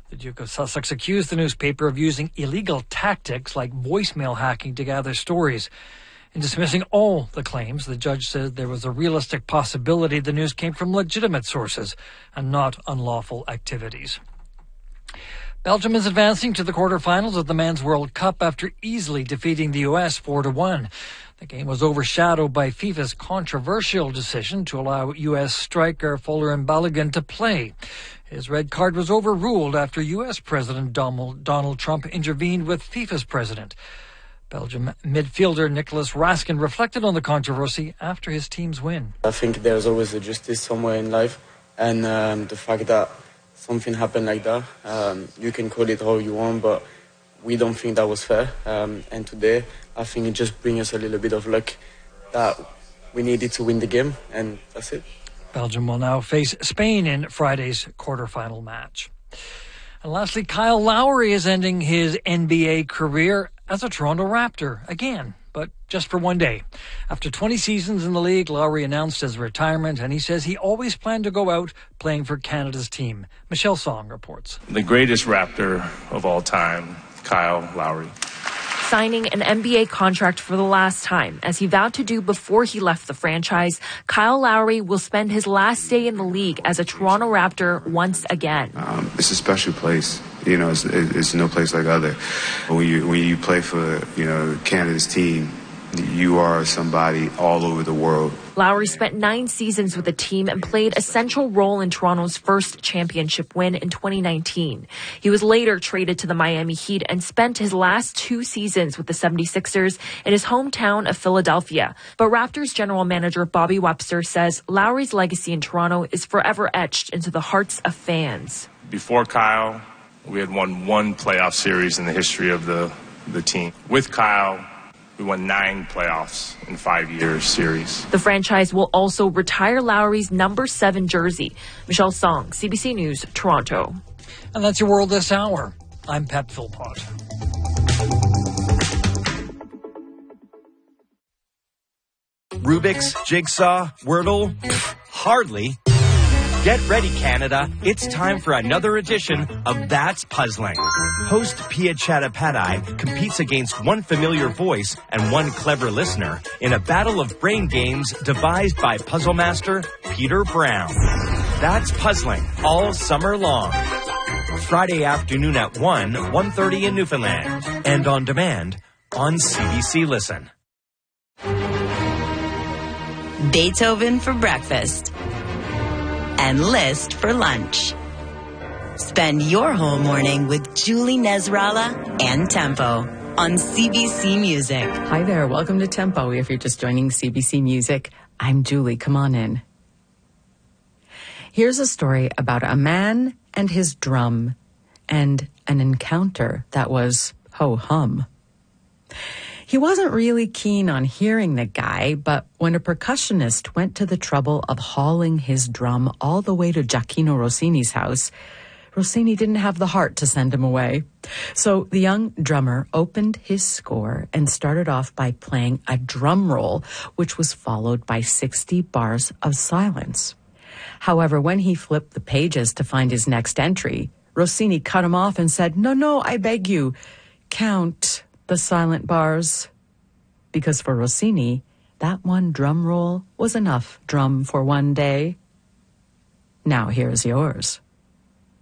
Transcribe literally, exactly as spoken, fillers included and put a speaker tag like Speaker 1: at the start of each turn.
Speaker 1: The Duke of Sussex accused the newspaper of using illegal tactics like voicemail hacking to gather stories. In dismissing all the claims, the judge said there was a realistic possibility the news came from legitimate sources and not unlawful activities. Belgium is advancing to the quarterfinals of the Men's World Cup after easily defeating the U S four to one. The game was overshadowed by FIFA's controversial decision to allow U S striker Folarin Balogun to play. His red card was overruled after U S President Donald Trump intervened with FIFA's president. Belgium midfielder Nicolas Raskin reflected on the controversy after his team's win.
Speaker 2: I think there's always a justice somewhere in life, and um, the fact that something happened like that, um, you can call it how you want, but we don't think that was fair. Um, and today, I think it just brings us a little bit of luck that we needed to win the game, and that's it.
Speaker 1: Belgium will now face Spain in Friday's quarterfinal match. And lastly, Kyle Lowry is ending his N B A career as a Toronto Raptor again, but just for one day. After twenty seasons in the league, Lowry announced his retirement, and he says he always planned to go out playing for Canada's team. Michelle Song reports.
Speaker 3: The greatest Raptor of all time, Kyle Lowry.
Speaker 4: Signing an N B A contract for the last time, as he vowed to do before he left the franchise, Kyle Lowry will spend his last day in the league as a Toronto Raptor once again.
Speaker 5: Um, it's a special place. You know, it's, it's no place like other. When you when you play for, you know, Canada's team, you are somebody all over the world.
Speaker 4: Lowry spent nine seasons with the team and played a central role in Toronto's first championship win in twenty nineteen. He was later traded to the Miami Heat and spent his last two seasons with the seventy-sixers in his hometown of Philadelphia. But Raptors general manager Bobby Webster says Lowry's legacy in Toronto is forever etched into the hearts of fans.
Speaker 3: Before Kyle, we had won one playoff series in the history of the, the team. With Kyle, we won nine playoffs in five years series.
Speaker 4: The franchise will also retire Lowry's number seven jersey. Michelle Song, C B C News, Toronto.
Speaker 1: And that's your World This Hour. I'm Pep Philpott.
Speaker 6: Rubik's, Jigsaw, Wordle? Hardly. Get ready, Canada. It's time for another edition of That's Puzzling. Host Pia Chattopadhyay competes against one familiar voice and one clever listener in a battle of brain games devised by puzzle master Peter Brown. That's Puzzling all summer long. Friday afternoon at one, one thirty in Newfoundland. And on demand on C B C Listen.
Speaker 7: Beethoven for breakfast. And Liszt for lunch. Spend your whole morning with Julie Nezrala and Tempo on C B C Music.
Speaker 8: Hi there. Welcome to Tempo. If you're just joining C B C Music, I'm Julie. Come on in. Here's a story about a man and his drum and an encounter that was ho-hum. He wasn't really keen on hearing the guy, but when a percussionist went to the trouble of hauling his drum all the way to Gioacchino Rossini's house, Rossini didn't have the heart to send him away. So the young drummer opened his score and started off by playing a drum roll, which was followed by sixty bars of silence. However, when he flipped the pages to find his next entry, Rossini cut him off and said, "No, no, I beg you, count the silent bars," because for Rossini, that one drum roll was enough drum for one day. Now here's yours.